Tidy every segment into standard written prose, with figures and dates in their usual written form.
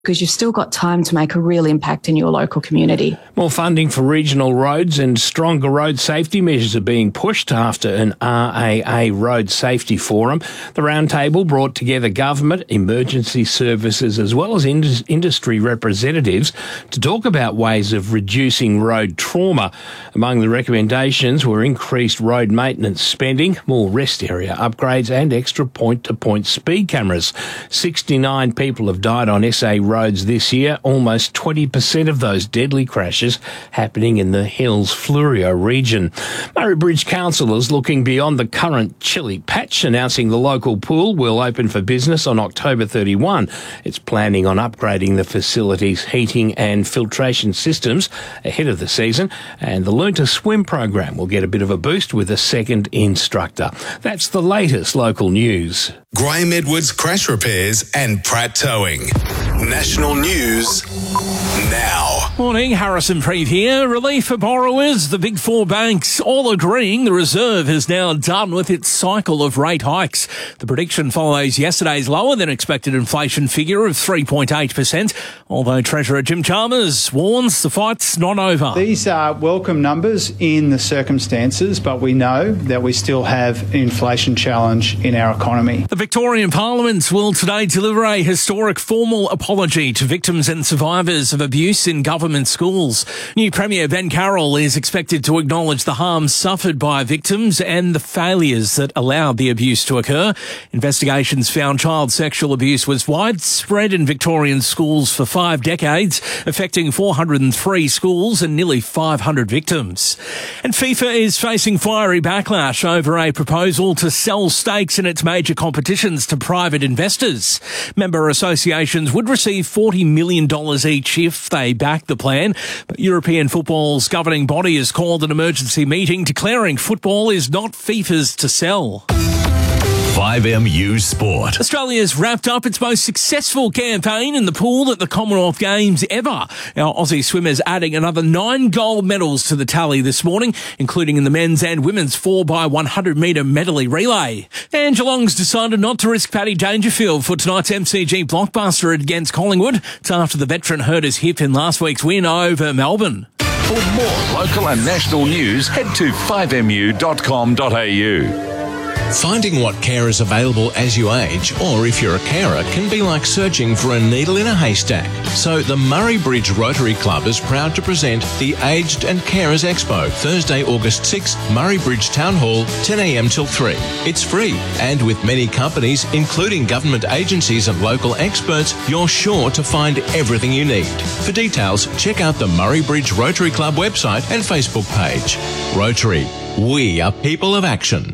because you've still got time to make a real impact in your local community. More funding for regional roads and stronger road safety measures are being pushed after an RAA Road Safety Forum. The roundtable brought together government, emergency services as well as industry representatives to talk about ways of reducing road trauma. Among the recommendations were increased road maintenance spending, more rest area upgrades and extra point-to-point speed cameras. 69 people have died on SA roads this year, almost 20% of those deadly crashes happening in the Hills Fleurieu region. Murray Bridge councillors looking beyond the current chilly patch, announcing the local pool will open for business on October 31. It's planning on upgrading the facility's heating and filtration systems ahead of the season, and the Learn to Swim program will get a bit of a boost with a second instructor. That's the latest local news. Graham Edwards Crash Repairs and Pratt Towing. National news now. Morning, Harrison Preet here. Relief for borrowers. The big four banks all agreeing the Reserve is now done with its cycle of rate hikes. The prediction follows yesterday's lower than expected inflation figure of 3.8%, although Treasurer Jim Chalmers warns the fight's not over. These are welcome numbers in the circumstances, but we know that we still have an inflation challenge in our economy. The Victorian Parliament will today deliver a historic formal apology to victims and survivors of abuse in government schools. New Premier Ben Carroll is expected to acknowledge the harm suffered by victims and the failures that allowed the abuse to occur. Investigations found child sexual abuse was widespread in Victorian schools for 5 decades, affecting 403 schools and nearly 500 victims. And FIFA is facing fiery backlash over a proposal to sell stakes in its major competitions to private investors. Member associations would receive $40 million each if they back the plan, but European football's governing body has called an emergency meeting declaring football is not FIFA's to sell. 5MU Sport. Australia's wrapped up its most successful campaign in the pool at the Commonwealth Games ever. Our Aussie swimmers adding another 9 gold medals to the tally this morning, including in the men's and women's 4x100 metre medley relay. And Geelong's decided not to risk Paddy Dangerfield for tonight's MCG blockbuster against Collingwood. It's after the veteran hurt his hip in last week's win over Melbourne. For more local and national news, head to 5mu.com.au. Finding what care is available as you age, or if you're a carer, can be like searching for a needle in a haystack. So the Murray Bridge Rotary Club is proud to present the Aged and Carers Expo, Thursday, August 6th, Murray Bridge Town Hall, 10 a.m. till 3. It's free, and with many companies, including government agencies and local experts, you're sure to find everything you need. For details, check out the Murray Bridge Rotary Club website and Facebook page. Rotary, we are people of action.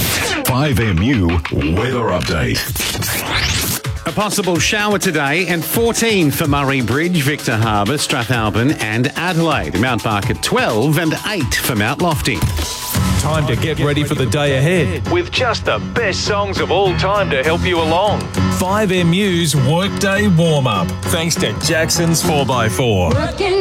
5MU Weather Update. A possible shower today and 14 for Murray Bridge, Victor Harbour, Strathalbyn and Adelaide. Mount Barker 12 and 8 for Mount Lofty. Time to get ready for the day ahead with just the best songs of all time to help you along. 5MU's Workday Warm-Up, thanks to Jackson's 4x4.